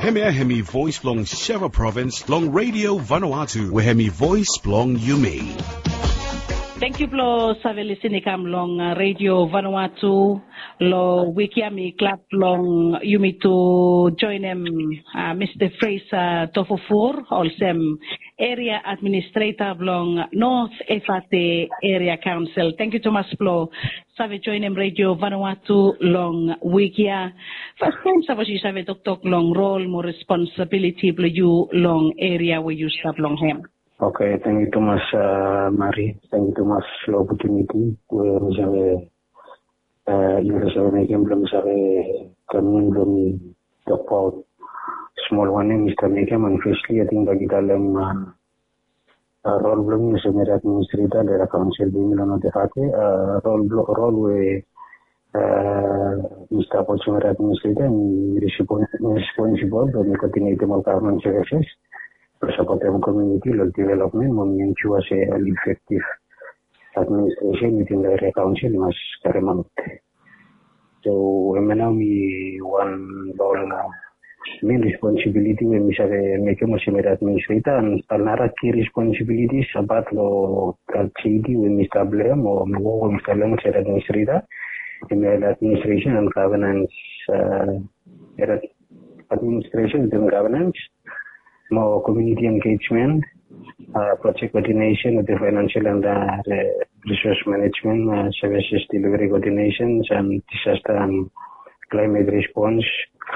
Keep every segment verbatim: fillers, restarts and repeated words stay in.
Hemi Hemi voice belong Sheva province, long radio Vanuatu, where Hemi voice belong Yumi. Thank you, Plo Saveli Sinikam long uh, radio Vanuatu, lo Wikiami clap long Yumi to join them, uh, Mister Fraser Tofofor, also area administrator long North Efate Area Council. Thank you, Thomas Plo. Save join them radio Vanuatu long Wikia. First time Savaji Save Tok Tok long role, more responsibility, Plo you long area where you stop long him. Okay, thank you too much, uh, Mari. Thank you too much for the opportunity. We have uh, you have making blum save coming blum talk about small one name Mister Mekem and firstly I think bagi dalam uh, role blum is a administrator dari council di Milano de Fate uh, role role we uh, Mister Pochmer administrator and responsible for the continuity of government services. Supporting community development, ensure an effective administration within the area council mas karemanut. So, we now we one role main responsibility when we say make a machine administrator and another key responsibilities about the activity when we establish or when we establish administrator, email administration and governance, uh, administration and governance. More community engagement, uh, project coordination with the financial and uh, resource management, uh, services delivery coordinations, and disaster and climate response.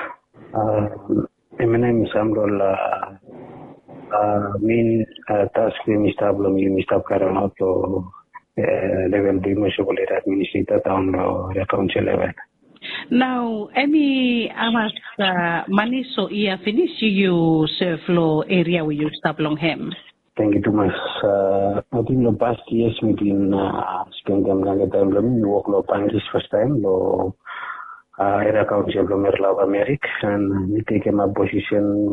M N M samrol main task we mistablo mi mistab karena to level di municipal administrator tahun lo council level. Now, Emi Amas uh, Maniso ia finish you serve law area where you stop long him. Thank you too much. Uh, I think the past years we been uh, spend them long time long. You work lo Pangis first time lo uh, area council lo Merlaw America and we take my position.